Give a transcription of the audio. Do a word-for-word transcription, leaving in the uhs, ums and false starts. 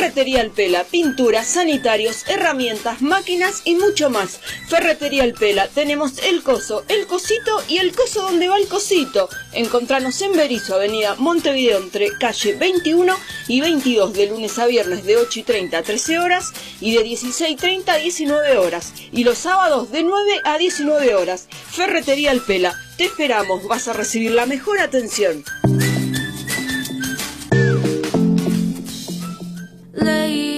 Ferretería El Pela, pinturas, sanitarios, herramientas, máquinas y mucho más. Ferretería El Pela, tenemos el coso, el cosito y el coso donde va el cosito. Encontranos en Berisso, avenida Montevideo, entre calle veintiuno y veintidós, de lunes a viernes de ocho y treinta a trece horas y de dieciséis y treinta a diecinueve horas. Y los sábados de nueve a diecinueve horas. Ferretería El Pela, te esperamos, vas a recibir la mejor atención. Late